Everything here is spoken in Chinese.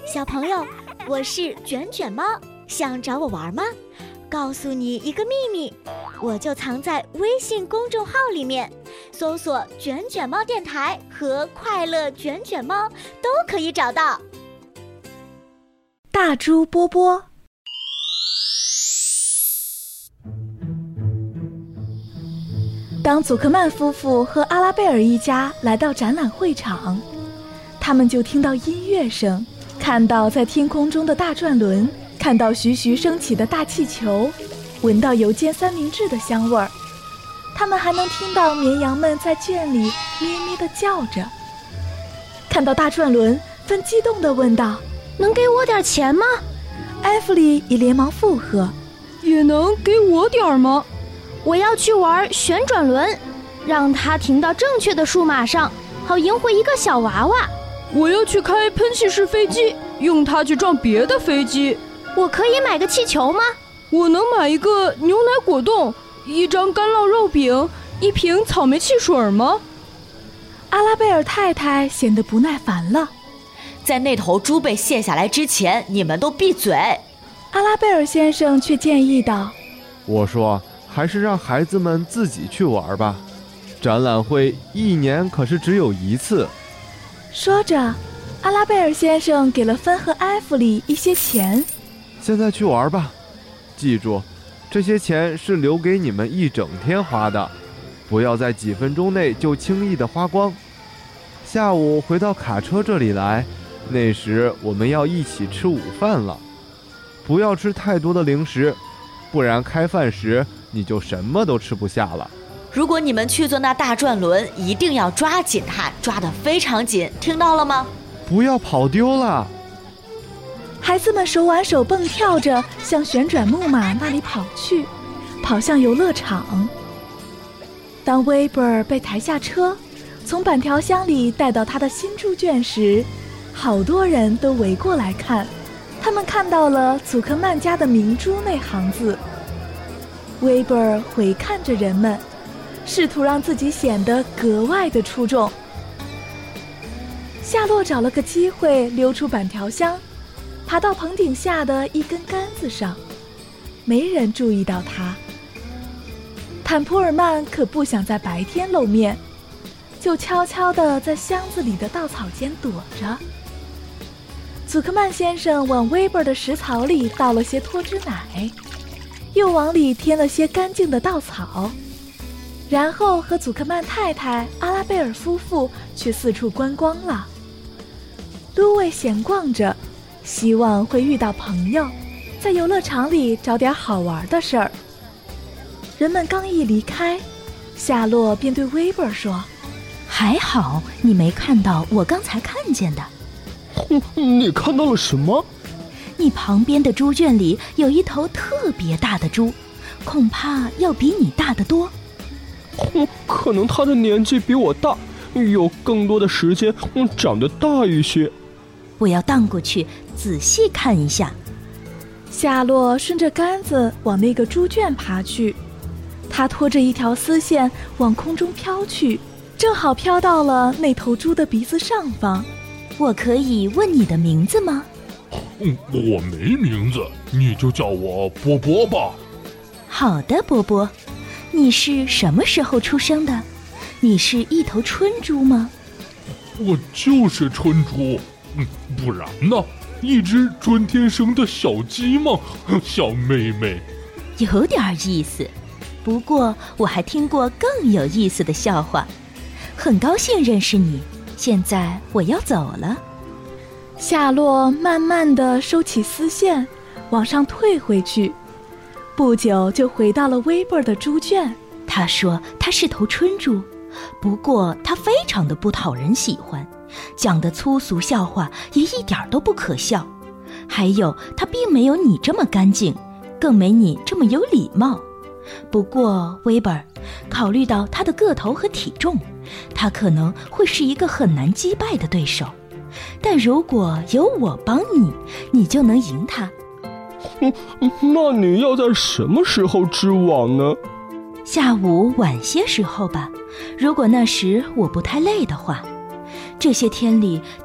小朋友，我是卷卷猫，想找我玩吗？告诉你一个秘密，我就藏在微信公众号里面，搜索卷卷猫电台和快乐卷卷猫都可以找到。 大猪波波。当祖克曼夫妇和阿拉贝尔一家来到展览会场，他们就听到音乐声，看到在天空中的大转轮，看到徐徐升起的大气球，闻到油煎三明治的香味儿。他们还能听到绵羊们在圈里咩咩地叫着。看到大转轮，芬激动地问道：“ 能给我点钱吗？” 艾弗里也连忙附和：“ 也能给我点吗？ 我要去玩旋转轮，让它停到正确的数码上，好赢回一个小娃娃。 我要去开喷气式飞机，用它去撞别的飞机。 我可以买个气球吗？ 我能买一个牛奶果冻，一张干酪肉饼，一瓶草莓汽水吗？” 阿拉贝尔太太显得不耐烦了：“ 在那头猪被卸下来之前，你们都闭嘴。” 阿拉贝尔先生却建议道：“ 我说，还是让孩子们自己去玩吧，展览会一年可是只有一次。” 说着，阿拉贝尔先生给了芬和艾弗里一些钱。 “现在去玩吧，记住，这些钱是留给你们一整天花的，不要在几分钟内就轻易的花光。下午回到卡车这里来，那时我们要一起吃午饭了。不要吃太多的零食，不然开饭时你就什么都吃不下了。 如果你们去坐那大转轮，一定要抓紧它，抓得非常紧，听到了吗？ 不要跑丢了。” 孩子们手挽手蹦跳着向旋转木马那里跑去，跑向游乐场。当威伯尔被抬下车，从板条箱里带到他的新猪圈时，好多人都围过来看。他们看到了祖克曼家的明珠那行字。威伯尔回看着人们，试图让自己显得格外的出众。夏洛找了个机会溜出板条箱，爬到棚顶下的一根杆子上，没人注意到他。坦普尔曼可不想在白天露面，就悄悄地在箱子里的稻草间躲着。祖克曼先生往威伯尔的食槽里倒了些脱脂奶，又往里添了些干净的稻草，然后和祖克曼太太、阿拉贝尔夫妇去四处观光了。都尉闲逛着，希望会遇到朋友，在游乐场里找点好玩的事儿。人们刚一离开，夏洛便对威伯尔说：“ 还好你没看到我刚才看见的。”“ 你看到了什么？”“ 你旁边的猪圈里有一头特别大的猪，恐怕要比你大得多。”“ 可能他的年纪比我大，有更多的时间，长得大一些。”“ 我要荡过去仔细看一下。” 夏洛顺着杆子往那个猪圈爬去，他拖着一条丝线往空中飘去，正好飘到了那头猪的鼻子上方。 “我可以问你的名字吗？”“ 我没名字，你就叫我波波吧。”“ 好的，波波。你是什么时候出生的？你是一头春猪吗？”“ 我就是春猪，不然呢？一只春天生的小鸡吗？小妹妹。”“ 有点意思，不过我还听过更有意思的笑话。很高兴认识你，现在我要走了。” 夏洛慢慢地收起丝线，往上退回去，不久就回到了威伯尔的猪圈。 他说他是头春猪，不过他非常的不讨人喜欢，讲的粗俗笑话也一点都不可笑，还有他并没有你这么干净，更没你这么有礼貌。不过威伯尔，考虑到他的个头和体重，他可能会是一个很难击败的对手，但如果有我帮你，你就能赢他。”“ 那你要在什么时候织网呢？”“ 下午晚些时候吧，如果那时我不太累的话。这些天里